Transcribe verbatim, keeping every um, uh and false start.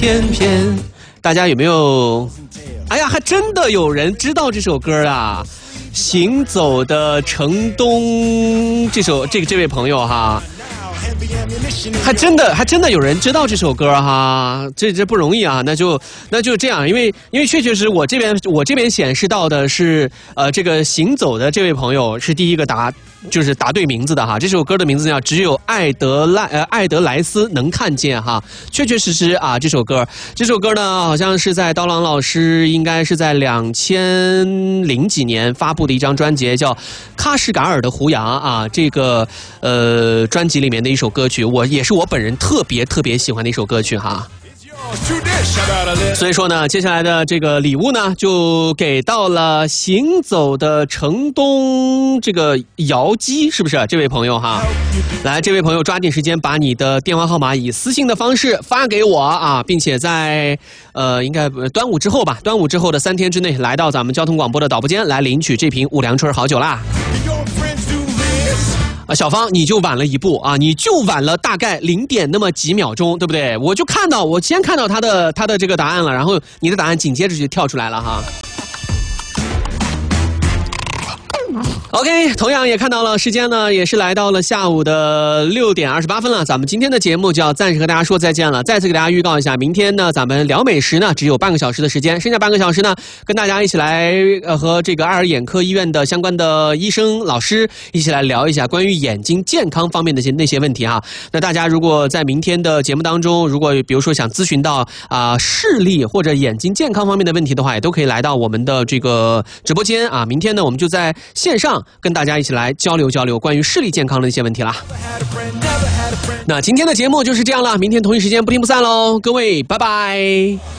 偏偏。大家有没有？哎呀，还真的有人知道这首歌啊！行走的城东，这首这个这位朋友哈。还真的，还真的有人知道这首歌哈，这这不容易啊！那就那就这样，因为因为确确实我这边我这边显示到的是，呃，这个行走的这位朋友是第一个答，就是答对名字的哈。这首歌的名字叫《只有爱德莱呃爱德莱斯能看见》哈，确确实实啊，这首歌这首歌呢，好像是在刀郎老师应该是在两千零几年发布的一张专辑叫《喀什噶尔的胡杨》啊，这个呃专辑里面的一首歌曲，我也是我本人特别特别喜欢的一首歌曲哈。所以说呢，接下来的这个礼物呢，就给到了行走的城东这个姚基，是不是这位朋友哈？来，这位朋友抓紧时间把你的电话号码以私信的方式发给我啊，并且在呃应该端午之后吧，端午之后的三天之内来到咱们交通广播的导播间来领取这瓶五粮春好酒啦。啊，小芳，你就晚了一步啊！你就晚了大概零点那么几秒钟，对不对？我就看到，我先看到他的他的这个答案了，然后你的答案紧接着就跳出来了哈。OK， 同样也看到了，时间呢也是来到了下午的六点二十八分了。咱们今天的节目就要暂时和大家说再见了。再次给大家预告一下，明天呢咱们聊美食呢只有半个小时的时间，剩下半个小时呢跟大家一起来呃和这个爱尔眼科医院的相关的医生老师一起来聊一下关于眼睛健康方面的那些问题哈。那大家如果在明天的节目当中，如果比如说想咨询到啊、呃、视力或者眼睛健康方面的问题的话，也都可以来到我们的这个直播间啊。明天呢我们就在线上跟大家一起来交流交流关于视力健康的一些问题啦。那今天的节目就是这样了，明天同一时间不听不散喽，各位拜拜。